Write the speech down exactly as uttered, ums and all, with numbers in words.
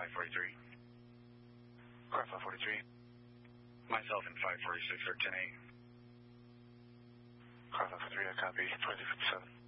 five forty-three. Car five forty-three. Myself and five forty-six are ten eight. Car five forty-three, I copy. twenty fifty-seven.